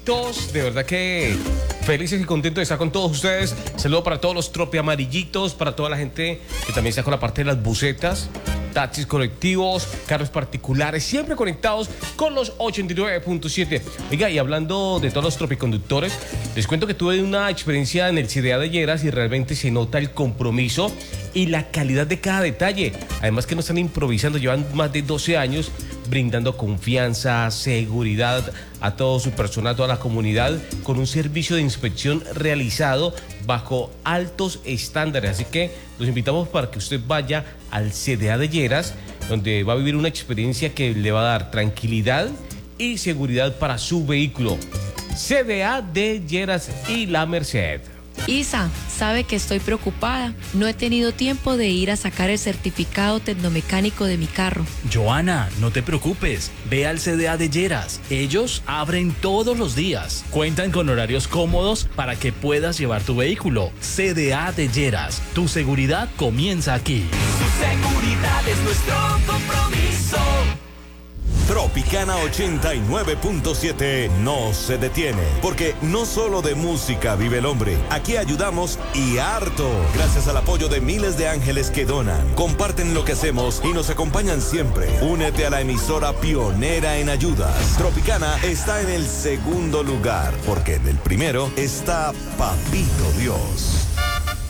Todos, de verdad que felices y contentos de estar con todos ustedes. Saludo para todos los tropiamarillitos, para toda la gente que también está con la parte de las busetas, taxis colectivos, carros particulares, siempre conectados con los 89.7. Oiga, y hablando de todos los tropiconductores, les cuento que tuve una experiencia en el CDA de Lleras y realmente se nota el compromiso y la calidad de cada detalle. Además que no están improvisando, llevan más de 12 años brindando confianza, seguridad a todo su personal, a toda la comunidad, con un servicio de inspección realizado bajo altos estándares. Así que los invitamos para que usted vaya al CDA de Lleras, donde va a vivir una experiencia que le va a dar tranquilidad y seguridad para su vehículo. CDA de Lleras y La Merced. Isa, sabe que estoy preocupada. No he tenido tiempo de ir a sacar el certificado tecnomecánico de mi carro. Joana, no te preocupes. Ve al CDA de Lleras. Ellos abren todos los días. Cuentan con horarios cómodos para que puedas llevar tu vehículo. CDA de Lleras. Tu seguridad comienza aquí. Su seguridad es nuestro compromiso. Tropicana 89.7 no se detiene, porque no solo de música vive el hombre. Aquí ayudamos y harto, gracias al apoyo de miles de ángeles que donan, comparten lo que hacemos y nos acompañan siempre. Únete a la emisora pionera en ayudas. Tropicana está en el segundo lugar, porque en el primero está Papito Dios.